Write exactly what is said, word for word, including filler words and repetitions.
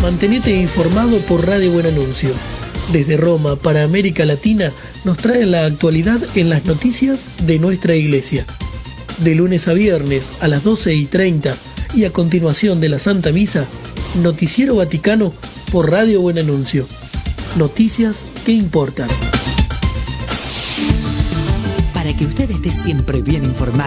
Mantenete informado por Radio Buen Anuncio. Desde Roma para América Latina nos trae la actualidad en las noticias de nuestra iglesia. De lunes a viernes a las doce y treinta y a continuación de la Santa Misa, Noticiero Vaticano por Radio Buen Anuncio. Noticias que importan. Para que usted esté siempre bien informado,